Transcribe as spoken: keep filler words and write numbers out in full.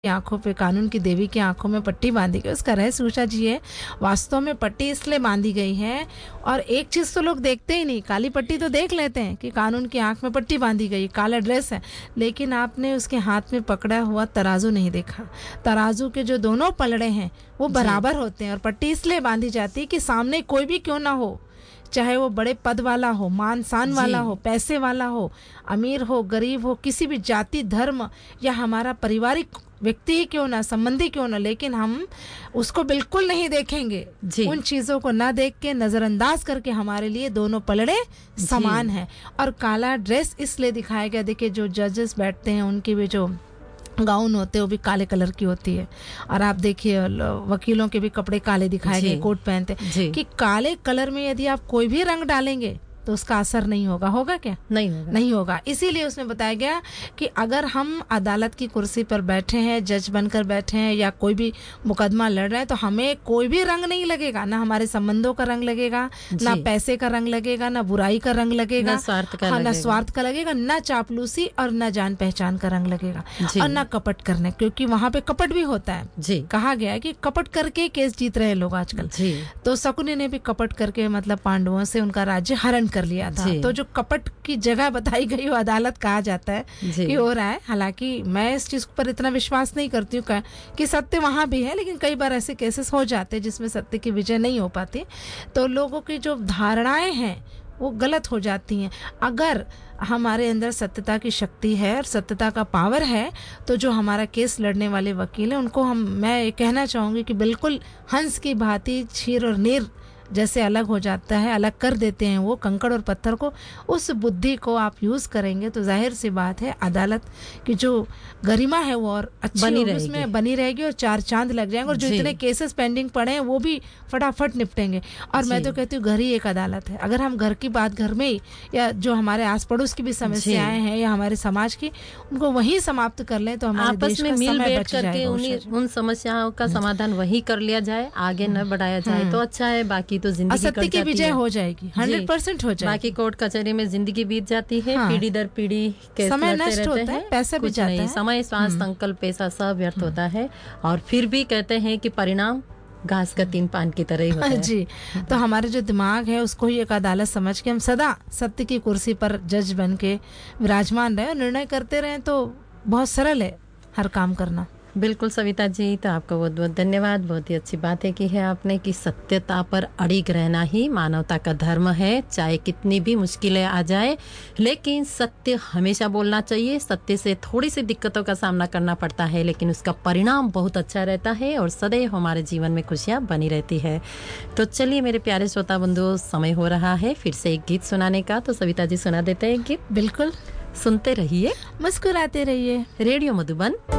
आंखों पे, कानून की देवी की आंखों में पट्टी बांधी गई। उसका रहस्य उषा जी है, वास्तव में पट्टी इसलिए बांधी गई है। और एक चीज तो लोग देखते ही नहीं, काली पट्टी तो देख लेते हैं कि कानून की आंख में पट्टी बांधी गई, काला ड्रेस है, लेकिन आपने उसके हाथ में पकड़ा हुआ तराजू नहीं देखा। तराजू के जो दोनों पलड़े हैं वो बराबर होते हैं, और पट्टी इसलिए बांधी जाती है कि सामने कोई भी क्यों ना हो, चाहे वो बड़े पद वाला हो, मान शान वाला हो, पैसे वाला हो, अमीर हो, गरीब हो, किसी भी जाति, धर्म या हमारा पारिवारिक व्यक्ति ही क्यों ना, संबंधी क्यों ना, लेकिन हम उसको बिल्कुल नहीं देखेंगे। उन चीजों को ना देख के, नजरअंदाज करके हमारे लिए दोनों पलड़े समान हैं। और काला ड्रेस इसलिए दिखाया गया, देखिए जो जजेस बैठते हैं उनकी भी जो गाउन होते हैं वो भी काले कलर की होती है, और आप देखिए वकीलों के भी कपड़े काले दिखाए गए, कोट पहनते कि काले कलर में यदि आप कोई भी रंग डालेंगे तो उसका असर नहीं होगा। होगा क्या? नहीं होगा। नहीं होगा। इसीलिए उसमें बताया गया कि अगर हम अदालत की कुर्सी पर बैठे हैं, जज बनकर बैठे हैं या कोई भी मुकदमा लड़ रहे हैं, तो हमें कोई भी रंग नहीं लगेगा, ना हमारे संबंधों का रंग लगेगा, ना पैसे का रंग लगेगा, ना बुराई का रंग लगेगा, ना स्वार्थ का, हाँ, ना स्वार्थ का लगेगा, ना चापलूसी और ना जान पहचान का रंग लगेगा, और ना कपट करने, क्योंकि वहां पे कपट भी होता है। जी। कहा गया है कि कपट करके केस जीत रहे हैं लोग आजकल। तो शकुनी ने भी कपट करके मतलब पांडवों से उनका राज्य हरण कर लिया था। तो जो कपट की जगह बताई गई वो अदालत कहा जाता है कि हो रहा है। हालांकि मैं इस चीज पर इतना विश्वास नहीं करती हूँ कि सत्य वहां भी है, लेकिन कई बार ऐसे केसेस हो जाते हैं जिसमें सत्य की विजय नहीं हो पाती, तो लोगों की जो धारणाएं हैं वो गलत हो जाती हैं। अगर हमारे अंदर सत्यता की शक्ति है और सत्यता का पावर है, तो जो हमारा केस लड़ने वाले वकील हैं उनको हम मैं कहना चाहूंगी कि बिल्कुल हंस की भांति क्षीर और नीर जैसे अलग हो जाता है, अलग कर देते हैं वो कंकड़ और पत्थर को। उस बुद्धि को आप यूज करेंगे तो जाहिर सी बात है अदालत की जो गरिमा है वो और अच्छी बनी रहेगी, उसमें बनी रहेगी और चार चांद लग जाएंगे, और जो इतने केसेस पेंडिंग पड़े हैं वो भी फटाफट निपटेंगे। और मैं तो कहती हूँ घर ही एक अदालत है। अगर हम घर की बात घर में ही, या जो हमारे आस पड़ोस की भी समस्याएं हैं या हमारे समाज की, उनको वहीं समाप्त कर लें तो हमारे देश का समय बच जाएगा। उन समस्याओं का समाधान वही कर लिया जाए, आगे न बढ़ाया जाए तो अच्छा है। बाकी तो जिंदगी असत्य की विजय हो जाएगी, हंड्रेड परसेंट हो जाएगी। बाकी कोर्ट कचहरी में जिंदगी बीत जाती है, हाँ। पीढ़ी दर पीढ़ी केस समय नष्ट होता है, पैसा भी जाता है, समय, स्वास्थ्य, संकल्प, पैसा सब व्यर्थ होता है। और फिर भी कहते हैं कि परिणाम घास का तीन पान की तरह ही होता है। जी। तो हमारे जो दिमाग है उसको ही एक अदालत समझ के हम सदा सत्य की कुर्सी पर जज बन के विराजमान रहे और निर्णय करते रहे, तो बहुत सरल है हर काम करना। बिल्कुल सविता जी, तो आपका बहुत बहुत धन्यवाद। बहुत ही अच्छी बात है की है आपने कि सत्यता पर अड़िग रहना ही मानवता का धर्म है, चाहे कितनी भी मुश्किलें आ जाए, लेकिन सत्य हमेशा बोलना चाहिए। सत्य से थोड़ी सी दिक्कतों का सामना करना पड़ता है, लेकिन उसका परिणाम बहुत अच्छा रहता है और सदैव हमारे जीवन में खुशियाँ बनी रहती है। तो चलिए मेरे प्यारे श्रोता बंधुओं, समय हो रहा है फिर से एक गीत सुनाने का, तो सविता जी सुना देते हैं गीत। बिल्कुल, सुनते रहिए, मुस्कुराते रहिए। रेडियो मधुबन